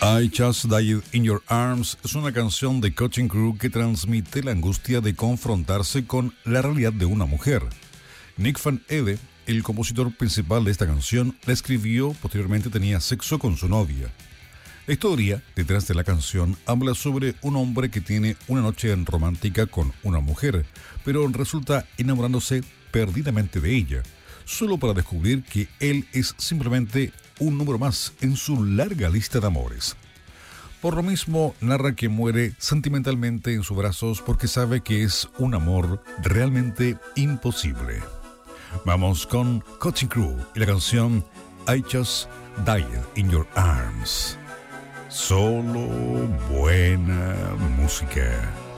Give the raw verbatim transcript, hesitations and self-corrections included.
I Just Died in Your Arms es una canción de Cutting Crew que transmite la angustia de confrontarse con la realidad de una mujer. Nick Van Ede, el compositor principal de esta canción, la escribió, posteriormente tenía sexo con su novia. La historia detrás de la canción habla sobre un hombre que tiene una noche romántica con una mujer, pero resulta enamorándose perdidamente de ella, solo para descubrir que él es simplemente un número más en su larga lista de amores. Por lo mismo, narra que muere sentimentalmente en sus brazos porque sabe que es un amor realmente imposible. Vamos con Cutting Crew y la canción I Just Died in Your Arms. Solo buena música.